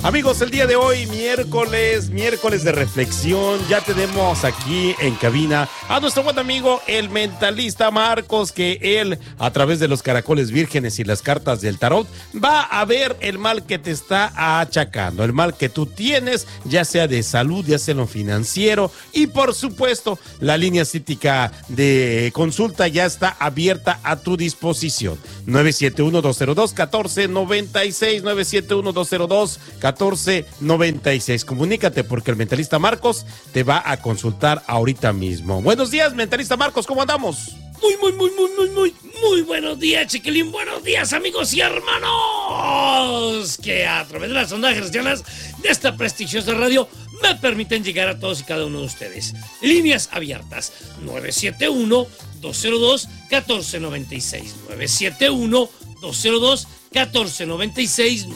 Amigos, el día de hoy, miércoles de reflexión, ya tenemos aquí en cabina a nuestro buen amigo, el mentalista Marcos, que él, a través de los caracoles vírgenes y las cartas del tarot, va a ver el mal que te está achacando, el mal que tú tienes, ya sea de salud, ya sea en lo financiero, y por supuesto, la línea psíquica de consulta ya está abierta a tu disposición. 971-202-1496, 971-202-1496. Comunícate porque el mentalista Marcos te va a consultar ahorita mismo. Buenos días, mentalista Marcos, ¿cómo andamos? Muy buenos días, chiquilín. Buenos días, amigos y hermanos, que a través de las ondas hercianas de esta prestigiosa radio me permiten llegar a todos y cada uno de ustedes. Líneas abiertas: 971-202-1496, 971-202-1496,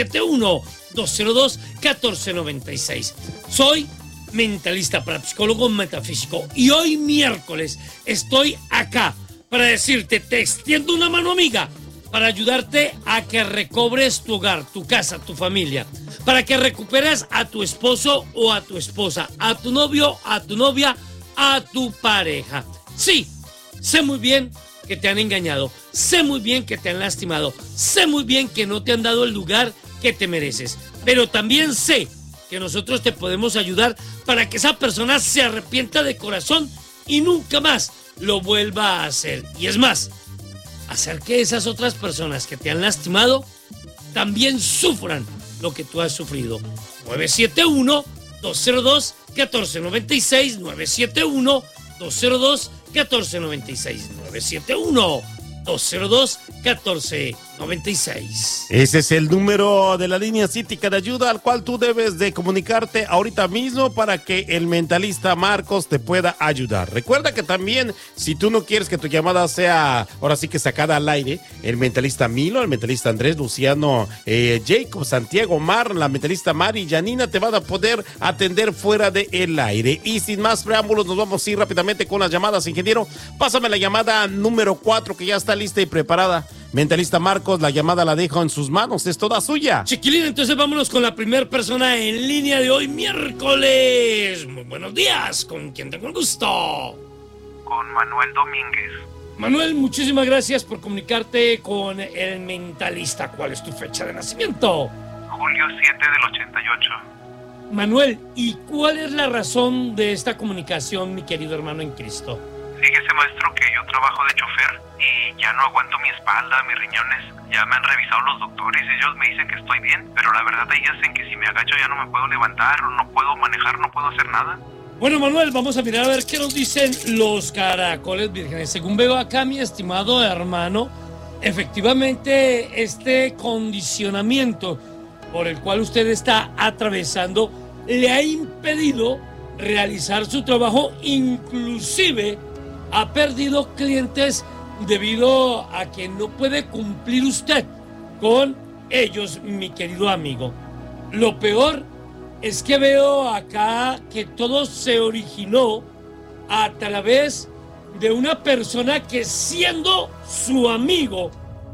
971-202-1496. Soy mentalista, parapsicólogo metafísico, y hoy miércoles estoy acá para decirte, te extiendo una mano amiga para ayudarte a que recobres tu hogar, tu casa, tu familia, para que recuperes a tu esposo o a tu esposa, a tu novio, a tu novia, a tu pareja. Sí, sé muy bien que te han engañado, sé muy bien que te han lastimado, sé muy bien que no te han dado el lugar que te mereces, pero también sé que nosotros te podemos ayudar para que esa persona se arrepienta de corazón y nunca más lo vuelva a hacer. Y es más, hacer que esas otras personas que te han lastimado también sufran lo que tú has sufrido. 971-202-1496, 971-202-1496, 971-202-1496. Ese es el número de la línea psíquica de ayuda al cual tú debes de comunicarte ahorita mismo para que el mentalista Marcos te pueda ayudar. Recuerda que también, si tú no quieres que tu llamada sea ahora sí que sacada al aire, el mentalista Milo, el mentalista Andrés, Luciano, Jacob, Santiago, Mar, la mentalista Mari y Janina te van a poder atender fuera del aire. Y sin más preámbulos, nos vamos a ir rápidamente con las llamadas. Ingeniero, pásame la llamada número 4 que ya está lista y preparada. Mentalista Marcos, la llamada la dejo en sus manos, es toda suya. Chiquilín, entonces vámonos con la primera persona en línea de hoy, miércoles. Muy buenos días, ¿con quién tengo el gusto? Con Manuel Domínguez. Manuel, muchísimas gracias por comunicarte con el mentalista. ¿Cuál es tu fecha de nacimiento? Julio 7 del 88. Manuel, ¿y cuál es la razón de esta comunicación, mi querido hermano en Cristo? Fíjese, maestro, que yo trabajo de chofer y ya no aguanto mi espalda, mis riñones. Ya me han revisado los doctores, ellos me dicen que estoy bien, pero la verdad ellos dicen que si me agacho ya no me puedo levantar, no puedo manejar, no puedo hacer nada. Bueno, Manuel, vamos a mirar a ver qué nos dicen los caracoles vírgenes. Según veo acá, mi estimado hermano, efectivamente este condicionamiento por el cual usted está atravesando le ha impedido realizar su trabajo, inclusive ha perdido clientes debido a que no puede cumplir usted con ellos, mi querido amigo. Lo peor es que veo acá que todo se originó a través de una persona que, siendo su amigo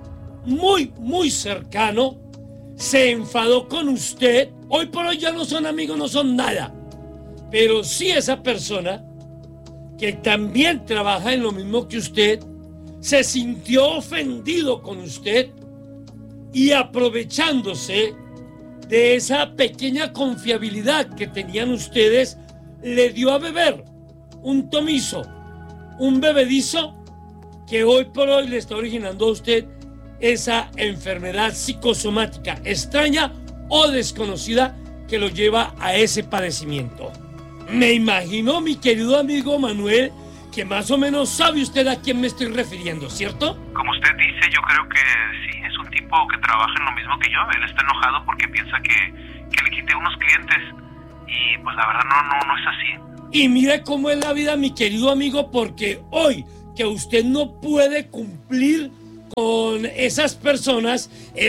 muy cercano, se enfadó con usted. Hoy por hoy ya no son amigos, no son nada, pero sí esa persona que también trabaja en lo mismo que usted, se sintió ofendido con usted y, aprovechándose de esa pequeña confiabilidad que tenían ustedes, le dio a beber un tomizo, un bebedizo que hoy por hoy le está originando a usted esa enfermedad psicosomática extraña o desconocida que lo lleva a ese padecimiento. Me imagino, mi querido amigo Manuel, que más o menos sabe usted a quién me estoy refiriendo, ¿cierto? Como usted dice, yo creo que sí, es un tipo que trabaja en lo mismo que yo. Él está enojado porque piensa que le quité unos clientes y pues la verdad no es así. Y mire cómo es la vida, mi querido amigo, porque hoy que usted no puede cumplir con esas personas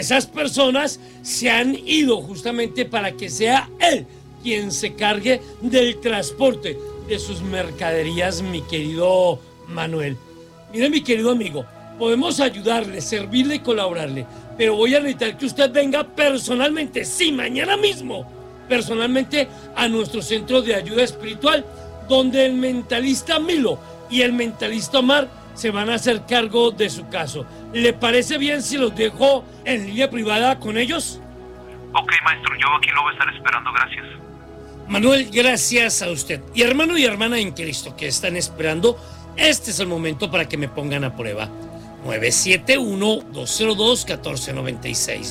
se han ido justamente para que sea él quien se cargue del transporte de sus mercaderías, mi querido Manuel. Mire, mi querido amigo, podemos ayudarle, servirle y colaborarle, pero voy a necesitar que usted venga personalmente, sí, mañana mismo, personalmente a nuestro centro de ayuda espiritual, donde el mentalista Milo y el mentalista Omar se van a hacer cargo de su caso. ¿Le parece bien si los dejo en línea privada con ellos? Ok, maestro, yo aquí lo voy a estar esperando, gracias. Manuel, gracias a usted. Y hermano y hermana en Cristo que están esperando, este es el momento para que me pongan a prueba. 971-202-1496.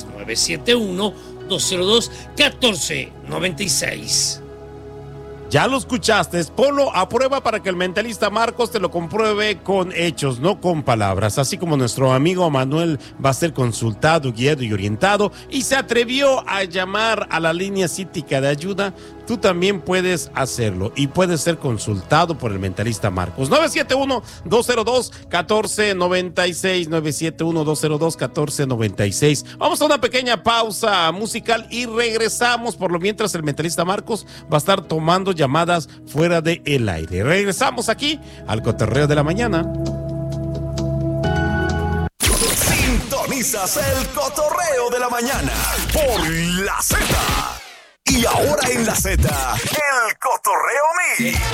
971-202-1496. Ya lo escuchaste, ponlo a prueba para que el mentalista Marcos te lo compruebe con hechos, no con palabras. Así como nuestro amigo Manuel va a ser consultado, guiado y orientado y se atrevió a llamar a la línea psíquica de ayuda, tú también puedes hacerlo y puedes ser consultado por el mentalista Marcos. 971-202-1496, 971-202-1496. Vamos a una pequeña pausa musical y regresamos. Por lo mientras, el mentalista Marcos va a estar tomando llamadas fuera del aire. Regresamos aquí al Cotorreo de la Mañana. Sintonizas el Cotorreo de la Mañana por la Z. Y ahora en la Z, el Cotorreo Mix.